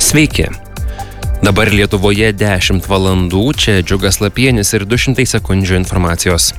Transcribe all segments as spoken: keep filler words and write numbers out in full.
Sveiki. Dabar Lietuvoje dešimt valandų, čia Džiugas Lapienis ir du šimtai sekundžių informacijos.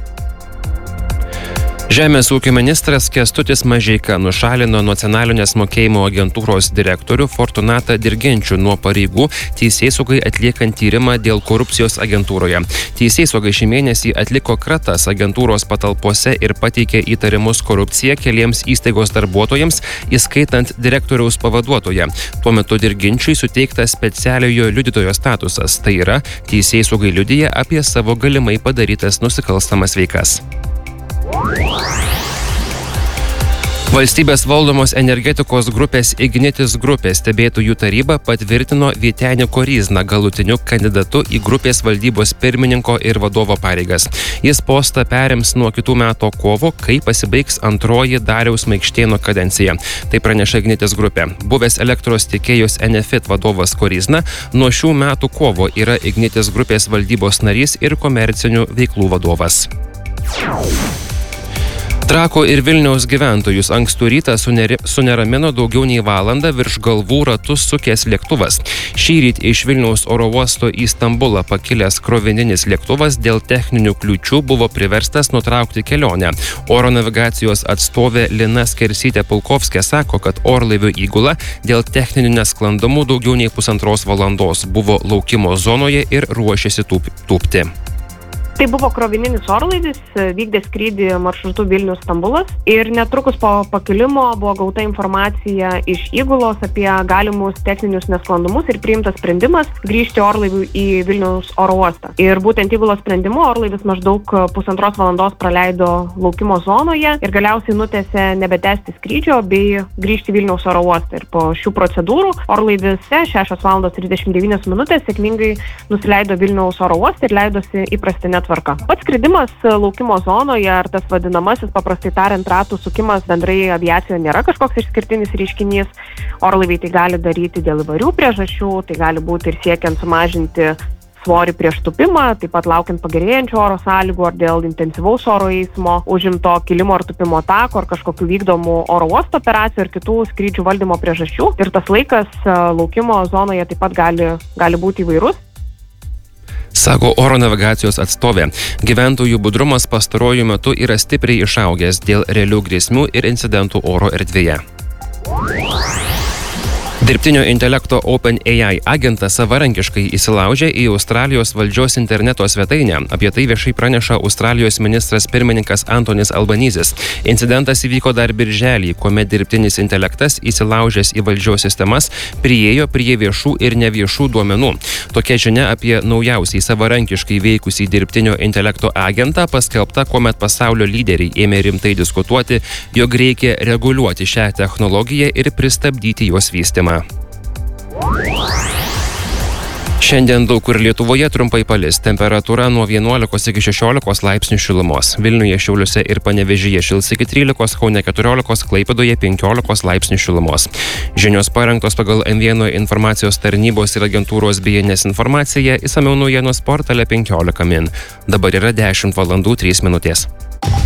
Žemės ūkio ministras Kęstutis Mažeika nušalino nacionalinės mokėjimo agentūros direktorių Fortunatą Dirginčių nuo pareigų teisėsaugai atliekant tyrimą dėl korupcijos agentūroje. Teisėsauga šį mėnesį atliko kratas agentūros patalpose ir pateikė įtarimus korupcija keliems įstaigos darbuotojams, įskaitant direktoriaus pavaduotoją. Tuo metu Dirginčiui suteiktas specialiojo liudytojo statusas, tai yra teisėsaugai liudija apie savo galimai padarytas nusikalstamas veikas. Valstybės valdomos energetikos grupės Ignitis grupės stebėtojų taryba patvirtino Vytenį Koryzną galutiniu kandidatu į grupės valdybos pirmininko ir vadovo pareigas. Jis postą perims nuo kitų metų kovo, kai pasibaigs antroji Dariaus Maikštėno kadencija. Tai praneša Ignitis grupė. Buvęs elektros tiekėjos Enefit vadovas Koryzna nuo šių metų kovo yra Ignitis grupės valdybos narys ir komercinių veiklų vadovas. Trakų ir Vilniaus gyventojus ankstų rytą suneramino daugiau nei valandą virš galvų ratus sukęs lėktuvas. Šįryt iš Vilniaus oro uosto į Stambulą pakilęs krovininis lėktuvas dėl techninių kliūčių buvo priverstas nutraukti kelionę. Oro navigacijos atstovė Lina Skersytė-Pulkovskė sako, kad orlaivio įgula dėl techninių nesklandumų daugiau nei pusantros valandos buvo laukimo zonoje ir ruošėsi tūp, tūpti. Tai buvo krovininis orlaivis, vykdė skrydį maršrutu Vilnius-Stambulas ir netrukus po pakilimo buvo gauta informacija iš įgulos apie galimus techninius nesklandumus ir priimtas sprendimas grįžti orlaiviu į Vilniaus oro uostą. Ir būtent įgulos sprendimu orlaivis maždaug pusantros valandos praleido laukimo zonoje ir galiausiai nutęsė nebetęsti skrydžio bei grįžti Vilniaus oro uostą. Ir po šių procedūrų orlaivis šešios valandos trisdešimt devynios minutės sėkmingai nusileido Vilniaus oro uostą ir leidosi įprastinė tvarka. Pats skridimas laukimo zonoje, ar tas vadinamasis, paprastai tariant, ratų sukimas bendrai aviacijoje nėra kažkoks išskirtinis reiškinys. Orlaiviai tai gali daryti dėl įvairių priežasčių, tai gali būti ir siekiant sumažinti svorį prieš tupimą, taip pat laukiant pagerėjančių oro sąlygų ar dėl intensyvaus oro eismo, užimto kilimo ar tupimo tako ar kažkokių vykdomų oro uosto operacijų ar kitų skrydžių valdymo priežasčių. Ir tas laikas laukimo zonoje taip pat gali, gali būti įvairus. Sako oro navigacijos atstovė. Gyventojų budrumas pastaruoju metu yra stipriai išaugęs dėl realių grėsmių ir incidentų oro erdvėje. Dirbtinio intelekto OpenAI agentas savarankiškai įsilaužė į Australijos valdžios interneto svetainę. Apie tai viešai praneša Australijos ministras pirmininkas Antonis Albanizis. Incidentas įvyko dar birželį, kuomet dirbtinis intelektas įsilaužęs į valdžios sistemas priėjo prie viešų ir neviešų duomenų. Tokia žinia apie naujausiai savarankiškai veikusį dirbtinio intelekto agentą paskelbta, kuomet pasaulio lyderiai ėmė rimtai diskutuoti, jog reikia reguliuoti šią technologiją ir pristabdyti jos vystymą. Šiandien daug kur Lietuvoje trumpai palis. Temperatūra nuo vienuolikos iki šešiolikos laipsnių šilumos. Vilniuje, Šiauliuose ir Panevėžyje šils iki trylikos, Kaune keturiolikos, Klaipėdoje penkiolikos laipsnių šilumos. Žinios parengtos pagal M vienas informacijos tarnybos ir agentūros B N S informaciją, išsamiau naujienos portale penkiolika min. Dabar yra dešimt valandų trys minutės.